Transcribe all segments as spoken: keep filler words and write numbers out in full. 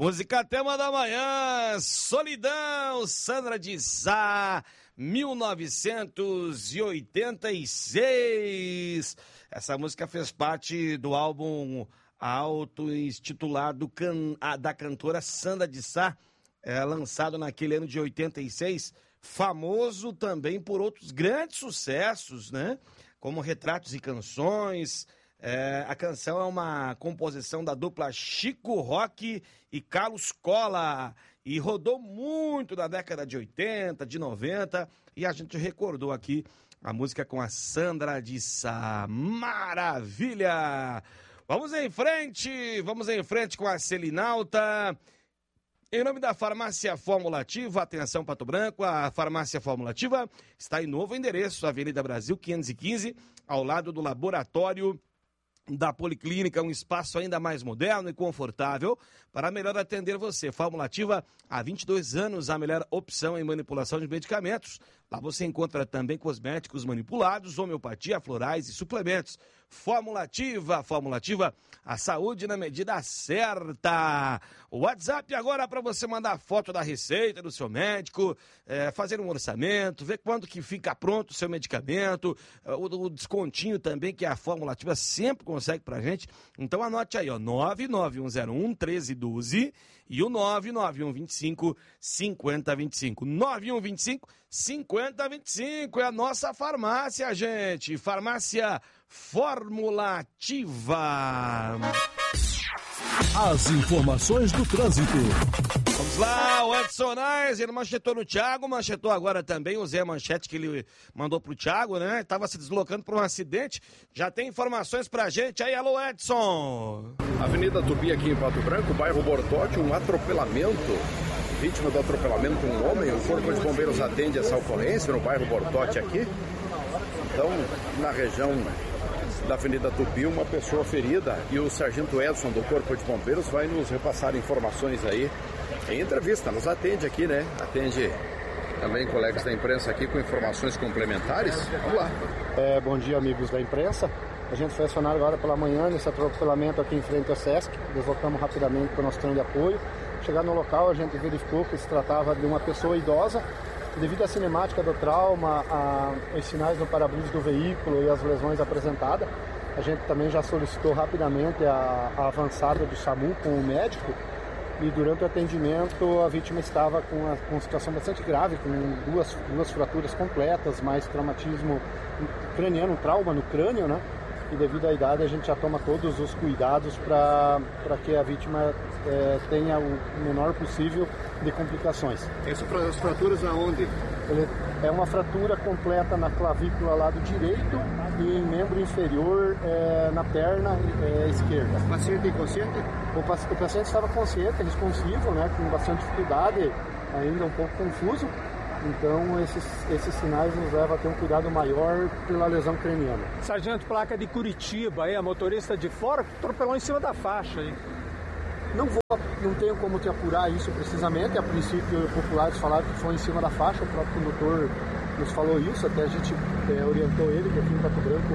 Música tema da manhã, Solidão, Sandra de Sá, mil novecentos e oitenta e seis. Essa música fez parte do álbum auto-intitulado can... da cantora Sandra de Sá, é, lançado naquele ano de oitenta e seis, famoso também por outros grandes sucessos, né? Como Retratos e Canções. É, a canção é uma composição da dupla Chico Roque e Carlos Cola e rodou muito na década de oitenta, de noventa, e a gente recordou aqui a música com a Sandra de Sá. Maravilha! Vamos em frente, vamos em frente com a Selinalta. Em nome da Farmácia Formulativa, atenção Pato Branco, a Farmácia Formulativa está em novo endereço, Avenida Brasil quinhentos e quinze, ao lado do laboratório da Policlínica, um espaço ainda mais moderno e confortável para melhor atender você. Formulativa, há vinte e dois anos, a melhor opção em manipulação de medicamentos. Lá você encontra também cosméticos manipulados, homeopatia, florais e suplementos. Formulativa, Formulativa, a saúde na medida certa. O WhatsApp agora para você mandar foto da receita do seu médico, é, fazer um orçamento, ver quando que fica pronto o seu medicamento, o, o descontinho também que a Formulativa sempre consegue pra gente. Então anote aí, ó, nove nove um zero um, um três um dois e o nove nove um dois cinco, cinco zero dois cinco. nove um dois cinco, cinco zero dois cinco é a nossa farmácia, gente. Farmácia Formulativa. As informações do trânsito. Vamos lá, o Edson Nais, ele manchetou no Thiago, manchetou agora também o Zé Manchete que ele mandou pro Thiago, né? Tava se deslocando por um acidente. Já tem informações pra gente aí, alô Edson. Avenida Tupi aqui em Pato Branco, bairro Bortote, um atropelamento. Vítima do atropelamento, um homem. O Corpo de Bombeiros atende essa ocorrência no bairro Bortote aqui. Então, na região da Avenida Tupi, uma pessoa ferida, e o Sargento Edson do Corpo de Bombeiros vai nos repassar informações aí em entrevista, nos atende aqui, né? Atende também colegas da imprensa aqui com informações complementares. Vamos lá. É, bom dia, amigos da imprensa. A gente foi acionado agora pela manhã nesse atropelamento aqui em frente ao Sesc. Deslocamos rapidamente para o nosso trem de apoio. Chegar no local, a gente verificou que se tratava de uma pessoa idosa. Devido à cinemática do trauma, a, os sinais no para-brisa do veículo e as lesões apresentadas, a gente também já solicitou rapidamente a, a avançada do SAMU com o médico, e durante o atendimento a vítima estava com uma, com uma situação bastante grave, com duas, duas fraturas completas, mais traumatismo craniano, um trauma no crânio, né? E devido à idade a gente já toma todos os cuidados para que a vítima é, tenha o menor possível de complicações. Essas fraturas aonde? Ele é uma fratura completa na clavícula lado direito e em membro inferior é, na perna é, esquerda. O paciente inconsciente? O, paci o paciente estava consciente, responsivo, né, com bastante dificuldade, ainda um pouco confuso. Então esses, esses sinais nos levam a ter um cuidado maior pela lesão craniana. Sargento, placa de Curitiba, aí, a motorista de fora atropelou em cima da faixa. Hein? Não vou, não tenho como te apurar isso precisamente. A princípio, populares falaram que foi em cima da faixa, o próprio condutor nos falou isso, até a gente é, orientou ele que aqui em Pato Branco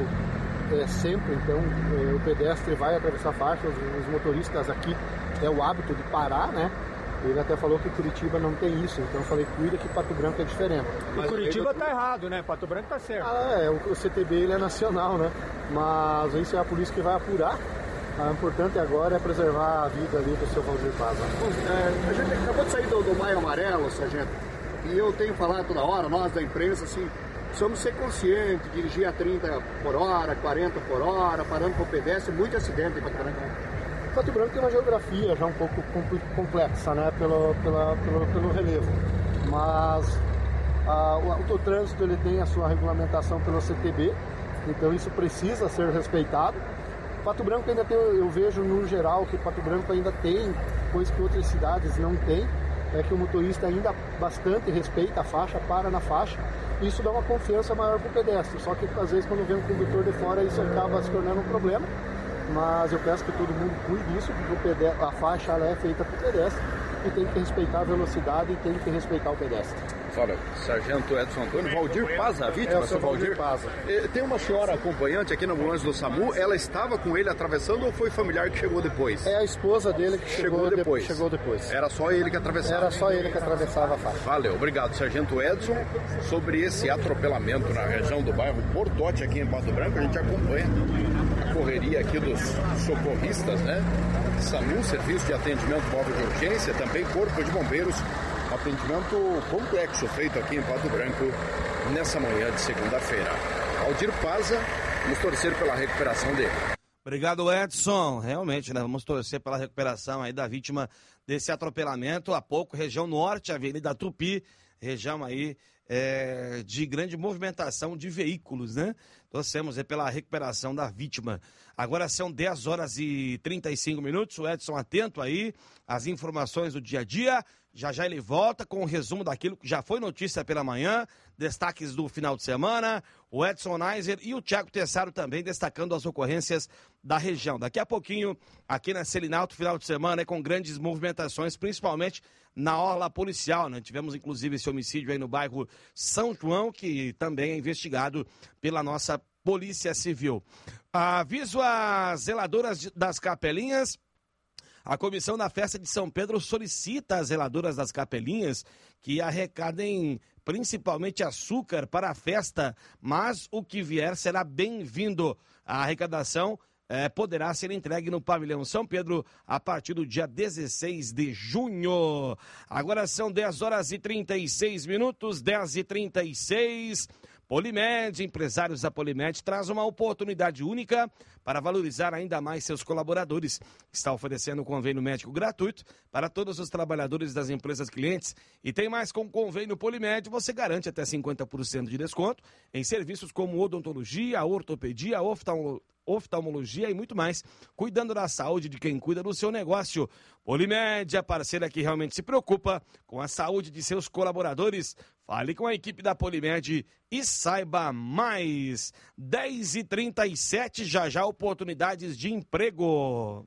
é sempre, então é, o pedestre vai atravessar a faixa, os, os motoristas aqui é o hábito de parar, né? Ele até falou que Curitiba não tem isso, então eu falei, cuida que Pato Branco é diferente. Mas Curitiba tá errado, né? Pato Branco tá certo. Ah, é, o, o C T B ele é nacional, né? Mas isso é a polícia que vai apurar. O importante agora é preservar a vida ali do seu Valdir Paz. É, a gente acabou de sair do, do Maio Amarelo, sargento, e eu tenho falado toda hora, nós da imprensa, assim, precisamos ser conscientes, dirigir a trinta por hora, quarenta por hora, parando com o pedestre, muito acidente em Pato Branco. Pato Branco tem uma geografia já um pouco complexa, né, pelo, pela, pelo, pelo relevo, mas a, o, o trânsito ele tem a sua regulamentação pelo C T B, então isso precisa ser respeitado. Pato Branco ainda tem, eu vejo no geral que Pato Branco ainda tem coisa que outras cidades não têm, é que o motorista ainda bastante respeita a faixa, para na faixa, e isso dá uma confiança maior para o pedestre, só que às vezes quando vem um condutor de fora isso acaba se tornando um problema. Mas eu peço que todo mundo cuide disso, porque o pedestre, a faixa ela é feita para o pedestre e tem que respeitar a velocidade e tem que respeitar o pedestre. Olha, Sargento Edson Antônio, Valdir Paz, a vítima, É, o seu Valdir Paz. Tem uma senhora acompanhante aqui na ambulância do SAMU, ela estava com ele atravessando ou foi familiar que chegou depois? É a esposa dele que chegou, chegou depois. De, chegou depois. Era só ele que atravessava? Era só ele que atravessava a faixa. Valeu, obrigado, Sargento Edson. Sobre esse atropelamento na região do bairro Bortote, aqui em Pato Branco, a gente acompanha a correria aqui dos socorristas, né? SAMU, Serviço de Atendimento Móvel de Urgência, também Corpo de Bombeiros, atendimento complexo feito aqui em Pato Branco nessa manhã de segunda-feira. Valdir Paza, vamos torcer pela recuperação dele. Obrigado, Edson. Realmente, né? Vamos torcer pela recuperação aí da vítima desse atropelamento. Há pouco, região norte, Avenida Tupi, região aí é, de grande movimentação de veículos, né? Torcemos aí pela recuperação da vítima. Agora são dez horas e trinta e cinco minutos. O Edson atento aí às informações do dia a dia. Já já ele volta com o resumo daquilo que já foi notícia pela manhã, destaques do final de semana, o Edson Neiser e o Thiago Tessaro também destacando as ocorrências da região. Daqui a pouquinho, aqui na Selinalto, final de semana, é com grandes movimentações, principalmente na orla policial, né? Tivemos inclusive esse homicídio aí no bairro São João, que também é investigado pela nossa Polícia Civil. Aviso às zeladoras das capelinhas. A comissão da festa de São Pedro solicita às zeladoras das capelinhas que arrecadem principalmente açúcar para a festa, mas o que vier será bem-vindo. A arrecadação eh, poderá ser entregue no pavilhão São Pedro a partir do dia dezesseis de junho. Agora são dez horas e trinta e seis minutos, dez e trinta e seis. Polimed, empresários da Polimed, traz uma oportunidade única para valorizar ainda mais seus colaboradores. Está oferecendo um convênio médico gratuito para todos os trabalhadores das empresas clientes. E tem mais, com o convênio Polimed, você garante até cinquenta por cento de desconto em serviços como odontologia, ortopedia, oftalmologia, oftalmologia e muito mais, cuidando da saúde de quem cuida do seu negócio. Polimed, a parceira que realmente se preocupa com a saúde de seus colaboradores. Fale com a equipe da Polimed e saiba mais. dez e trinta e sete, já já oportunidades de emprego.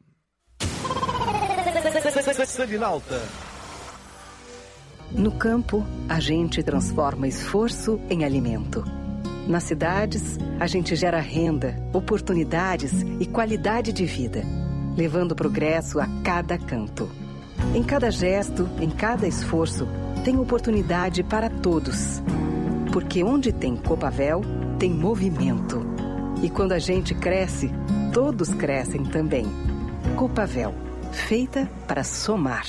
No campo, a gente transforma esforço em alimento. Nas cidades, a gente gera renda, oportunidades e qualidade de vida, levando progresso a cada canto. Em cada gesto, em cada esforço, tem oportunidade para todos. Porque onde tem Copavel, tem movimento. E quando a gente cresce, todos crescem também. Copavel, feita para somar.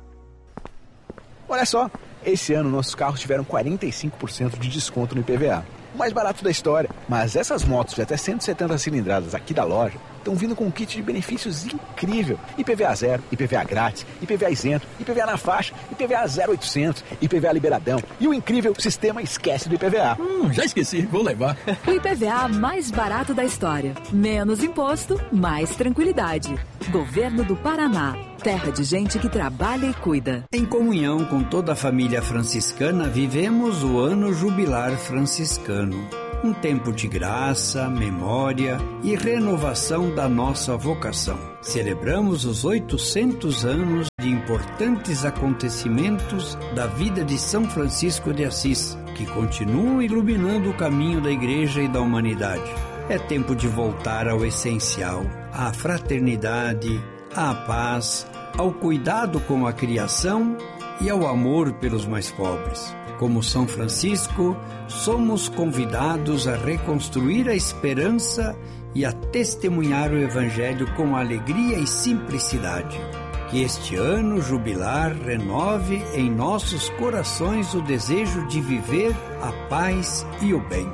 Olha só, esse ano nossos carros tiveram quarenta e cinco por cento de desconto no I P V A. O mais barato da história. Mas essas motos de até cento e setenta cilindradas aqui da loja estão vindo com um kit de benefícios incrível. I P V A zero, I P V A grátis, I P V A isento, I P V A na faixa, I P V A zero oitocentos, I P V A liberadão e o incrível sistema Esquece do I P V A. Hum, já esqueci, vou levar. O I P V A mais barato da história. Menos imposto, mais tranquilidade. Governo do Paraná. Terra de gente que trabalha e cuida. Em comunhão com toda a família franciscana, vivemos o Ano Jubilar Franciscano. Um tempo de graça, memória e renovação da nossa vocação. Celebramos os oitocentos anos de importantes acontecimentos da vida de São Francisco de Assis, que continuam iluminando o caminho da Igreja e da humanidade. É tempo de voltar ao essencial, à fraternidade, à paz, ao cuidado com a criação e ao amor pelos mais pobres. Como São Francisco, somos convidados a reconstruir a esperança e a testemunhar o Evangelho com alegria e simplicidade. Que este ano jubilar renove em nossos corações o desejo de viver a paz e o bem.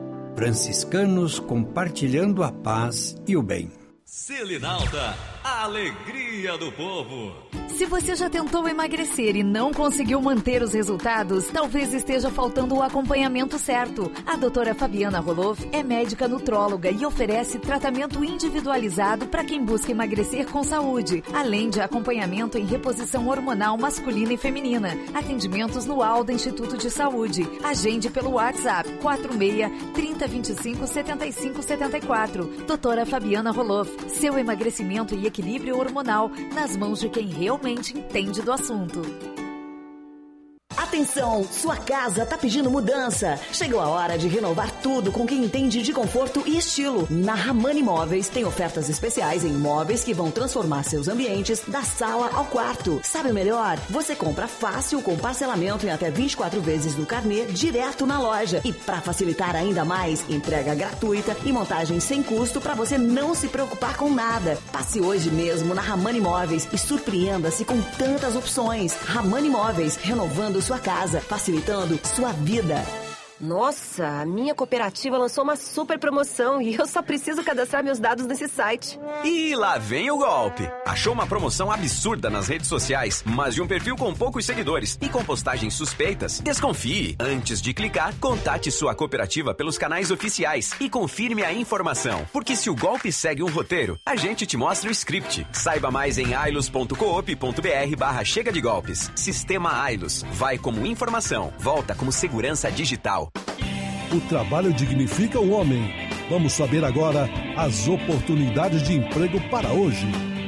Franciscanos compartilhando a paz e o bem. Selinalta, a alegria do povo. Se você já tentou emagrecer e não conseguiu manter os resultados, talvez esteja faltando o acompanhamento certo. A doutora Fabiana Roloff é médica nutróloga e oferece tratamento individualizado para quem busca emagrecer com saúde, além de acompanhamento em reposição hormonal masculina e feminina. Atendimentos no Alda Instituto de Saúde. Agende pelo WhatsApp quatro seis, trinta, vinte e cinco, setenta e cinco, setenta e quatro. Doutora Fabiana Roloff, seu emagrecimento e equilíbrio hormonal nas mãos de quem realmente entende do assunto. Atenção, sua casa tá pedindo mudança. Chegou a hora de renovar tudo com quem entende de conforto e estilo. Na Ramani Móveis tem ofertas especiais em móveis que vão transformar seus ambientes da sala ao quarto. Sabe o melhor? Você compra fácil com parcelamento em até vinte e quatro vezes no carnê direto na loja. E para facilitar ainda mais, entrega gratuita e montagem sem custo para você não se preocupar com nada. Passe hoje mesmo na Ramani Móveis e surpreenda-se com tantas opções. Ramani Móveis, renovando sua casa, facilitando sua vida. Nossa, a minha cooperativa lançou uma super promoção e eu só preciso cadastrar meus dados nesse site. E lá vem o golpe. Achou uma promoção absurda nas redes sociais, mas de um perfil com poucos seguidores e com postagens suspeitas? Desconfie. Antes de clicar, contate sua cooperativa pelos canais oficiais e confirme a informação. Porque se o golpe segue um roteiro, a gente te mostra o script. Saiba mais em ailos ponto coop ponto br barra chega de golpes. Sistema Ailos. Vai como informação, volta como segurança digital. O trabalho dignifica o homem. Vamos saber agora as oportunidades de emprego para hoje.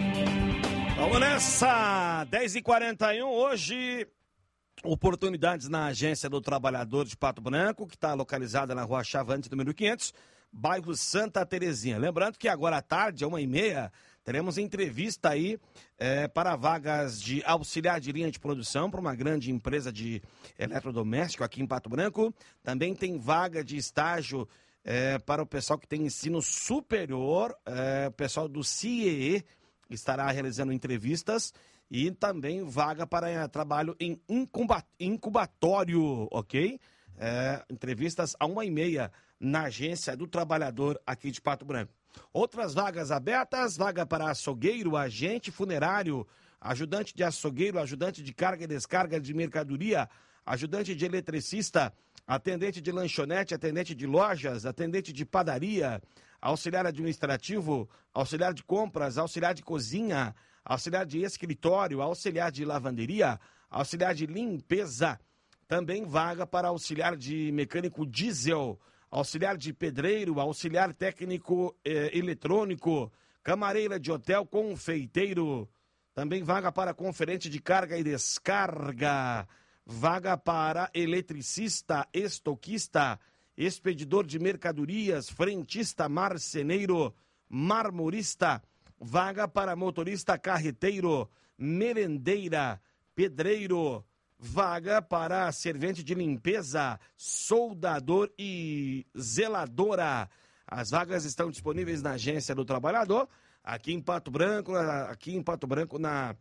Vamos nessa! dez e quarenta e um, hoje, oportunidades na Agência do Trabalhador de Pato Branco, que está localizada na Rua Chavante, número quinhentos, bairro Santa Terezinha. Lembrando que agora à tarde, a uma e meia, teremos entrevista aí é, para vagas de auxiliar de linha de produção para uma grande empresa de eletrodoméstico aqui em Pato Branco. Também tem vaga de estágio é, para o pessoal que tem ensino superior, é, o pessoal do C I E E estará realizando entrevistas e também vaga para é, trabalho em incuba, incubatório, ok? É, entrevistas a uma e meia na Agência do Trabalhador aqui de Pato Branco. Outras vagas abertas, vaga para açougueiro, agente funerário, ajudante de açougueiro, ajudante de carga e descarga de mercadoria, ajudante de eletricista, atendente de lanchonete, atendente de lojas, atendente de padaria, auxiliar administrativo, auxiliar de compras, auxiliar de cozinha, auxiliar de escritório, auxiliar de lavanderia, auxiliar de limpeza, também vaga para auxiliar de mecânico diesel, auxiliar de pedreiro, auxiliar técnico eh, eletrônico, camareira de hotel, confeiteiro, também vaga para conferente de carga e descarga, vaga para eletricista, estoquista, expedidor de mercadorias, frentista, marceneiro, marmorista, vaga para motorista carreteiro, merendeira, pedreiro, vaga para servente de limpeza, soldador e zeladora. As vagas estão disponíveis na Agência do Trabalhador, aqui em Pato Branco, aqui em Pato Branco, na,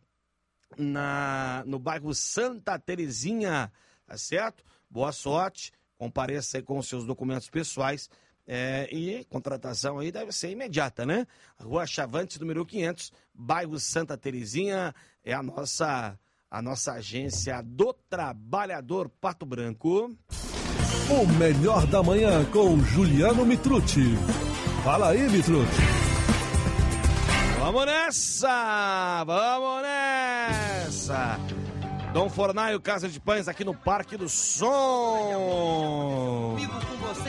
na, no bairro Santa Terezinha, tá certo? Boa sorte, compareça aí com os seus documentos pessoais é, e contratação aí deve ser imediata, né? Rua Chavantes, número quinhentos, bairro Santa Terezinha, é a nossa... a nossa Agência do Trabalhador Pato Branco. O melhor da manhã com Juliano Mitrucci. Fala aí, Mitrucci. Vamos nessa! Vamos nessa! Dom Fornaio, Casa de Pães, aqui no Parque do Som.